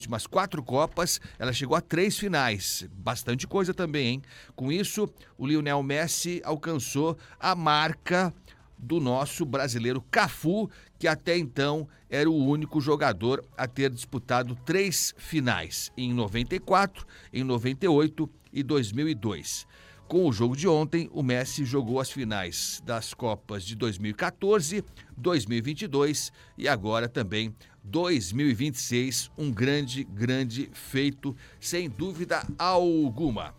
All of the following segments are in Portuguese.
últimas 4 Copas, ela chegou a 3 finais. Bastante coisa também, hein? Com isso, o Lionel Messi alcançou a marca do nosso brasileiro Cafu, que até então era o único jogador a ter disputado 3 finais, em 94, em 98 e 2002. Com o jogo de ontem, o Messi jogou as finais das Copas de 2014, 2022 e agora também 2026. Um grande feito, sem dúvida alguma.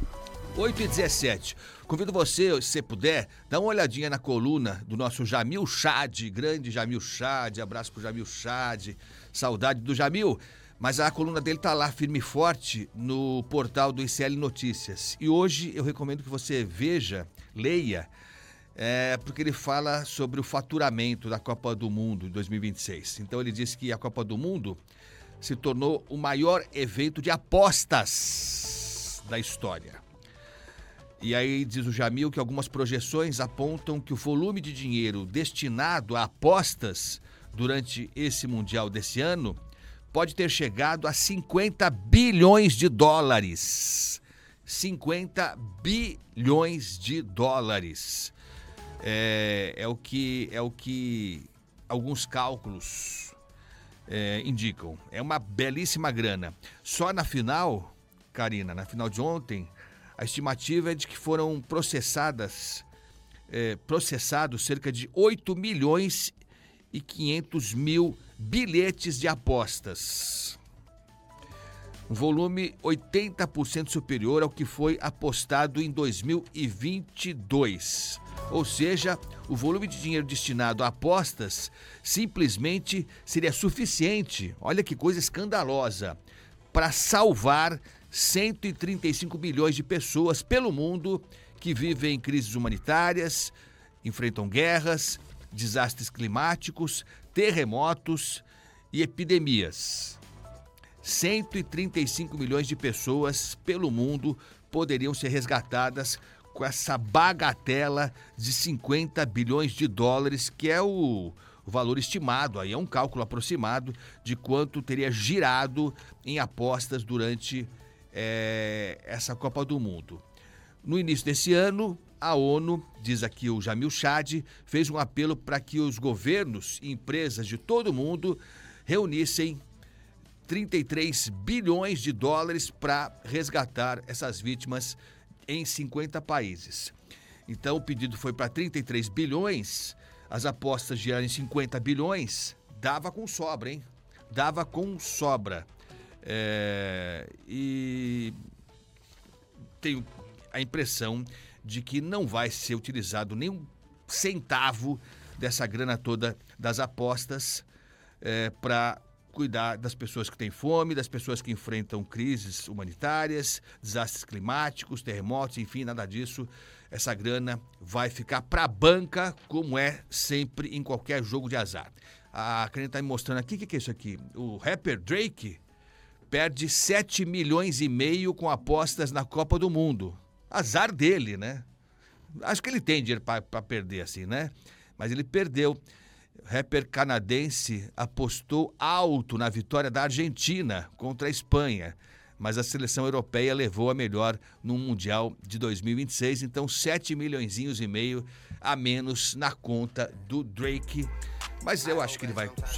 8h17. Convido você, se você puder, dar uma olhadinha na coluna do nosso Jamil Chad, grande Jamil Chad, abraço pro Jamil Chad, saudade do Jamil. Mas a coluna dele tá lá firme e forte no portal do ICL Notícias. E hoje eu recomendo que você veja, leia, porque ele fala sobre o faturamento da Copa do Mundo de 2026. Então ele diz que a Copa do Mundo se tornou o maior evento de apostas da história. E aí diz o Jamil que algumas projeções apontam que o volume de dinheiro destinado a apostas durante esse Mundial desse ano pode ter chegado a 50 bilhões de dólares. 50 bilhões de dólares. É o que alguns cálculos indicam. É uma belíssima grana. Só na final, Karina, na final de ontem, a estimativa é de que foram processados cerca de 8 milhões e 500 mil bilhetes de apostas. Um volume 80% superior ao que foi apostado em 2022. Ou seja, o volume de dinheiro destinado a apostas simplesmente seria suficiente, olha que coisa escandalosa, para salvar 135 milhões de pessoas pelo mundo que vivem crises humanitárias, enfrentam guerras, desastres climáticos, terremotos e epidemias. 135 milhões de pessoas pelo mundo poderiam ser resgatadas com essa bagatela de 50 bilhões de dólares, que é o valor estimado, aí é um cálculo aproximado de quanto teria girado em apostas durante essa Copa do Mundo. No início desse ano, a ONU, diz aqui o Jamil Chad, fez um apelo para que os governos e empresas de todo o mundo reunissem 33 bilhões de dólares para resgatar essas vítimas em 50 países. Então o pedido foi para 33 bilhões, as apostas giraram em 50 bilhões, dava com sobra, hein? Dava com sobra. E tenho a impressão de que não vai ser utilizado nem um centavo dessa grana toda das apostas para cuidar das pessoas que têm fome, das pessoas que enfrentam crises humanitárias, desastres climáticos, terremotos, enfim, nada disso. Essa grana vai ficar para a banca, como é sempre em qualquer jogo de azar. A Karine está me mostrando aqui, o que é isso aqui? O rapper Drake perde 7 milhões e meio com apostas na Copa do Mundo. Azar dele, né? Acho que ele tem dinheiro para perder assim, né? Mas ele perdeu. O rapper canadense apostou alto na vitória da Argentina contra a Espanha, mas a seleção europeia levou a melhor no Mundial de 2026, então 7 milhõezinhos e meio a menos na conta do Drake. Mas eu acho que ele vai